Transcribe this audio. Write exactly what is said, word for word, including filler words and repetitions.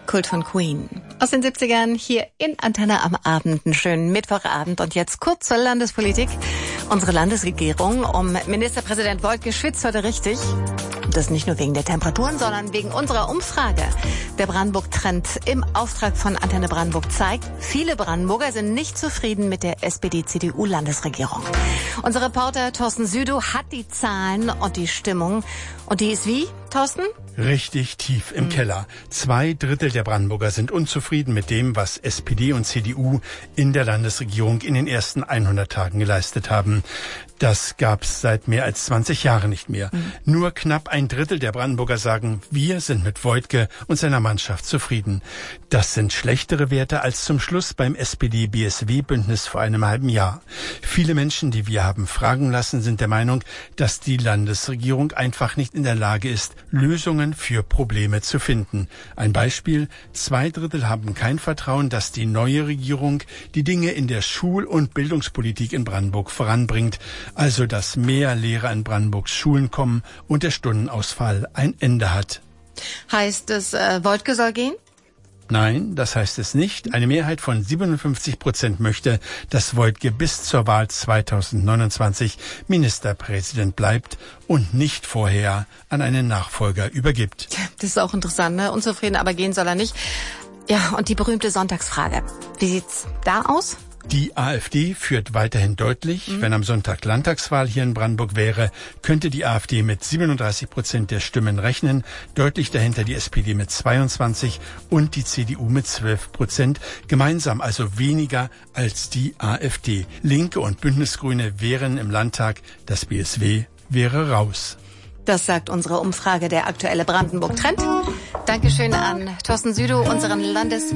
Kult von Queen. Aus den siebzigern hier in Antenne am Abend. Einen schönen Mittwochabend. Und jetzt kurz zur Landespolitik. Unsere Landesregierung um Ministerpräsident Wojtke schwitzt heute richtig. Das nicht nur wegen der Temperaturen, sondern wegen unserer Umfrage. Der Brandenburg-Trend im Auftrag von Antenne Brandenburg zeigt, viele Brandenburger sind nicht zufrieden mit der S P D-C D U-Landesregierung. Unser Reporter Thorsten Südow hat die Zahlen und die Stimmung. Und die ist wie, Thorsten? Richtig tief im mhm. Keller. Zwei Drittel der Brandenburger sind unzufrieden mit dem, was S P D und C D U in der Landesregierung in den ersten hundert Tagen geleistet haben. Das gab's seit mehr als zwanzig Jahren nicht mehr. Mhm. Nur knapp ein Drittel der Brandenburger sagen, wir sind mit Wojtke und seiner Mannschaft zufrieden. Das sind schlechtere Werte als zum Schluss beim S P D-B S W-Bündnis vor einem halben Jahr. Viele Menschen, die wir haben fragen lassen, sind der Meinung, dass die Landesregierung einfach nicht in der Lage ist, Lösungen für Probleme zu finden. Ein Beispiel: Zwei Drittel haben kein Vertrauen, dass die neue Regierung die Dinge in der Schul- und Bildungspolitik in Brandenburg voranbringt. Also, dass mehr Lehrer in Brandenburgs Schulen kommen und der Stundenausfall ein Ende hat. Heißt es, äh, Wojtke soll gehen? Nein, das heißt es nicht. Eine Mehrheit von siebenundfünfzig Prozent möchte, dass Wojtke bis zur Wahl zweitausendneunundzwanzig Ministerpräsident bleibt und nicht vorher an einen Nachfolger übergibt. Das ist auch interessant, ne? Unzufrieden, aber gehen soll er nicht. Ja, und die berühmte Sonntagsfrage. Wie sieht's da aus? Die AfD führt weiterhin deutlich. Mhm. Wenn am Sonntag Landtagswahl hier in Brandenburg wäre, könnte die AfD mit siebenunddreißig Prozent der Stimmen rechnen. Deutlich dahinter die S P D mit zweiundzwanzig und die C D U mit zwölf Prozent. Gemeinsam also weniger als die AfD. Linke und Bündnisgrüne wären im Landtag. Das B S W wäre raus. Das sagt unsere Umfrage, der aktuelle Brandenburg-Trend. Dankeschön an Thorsten Südow, unseren Landes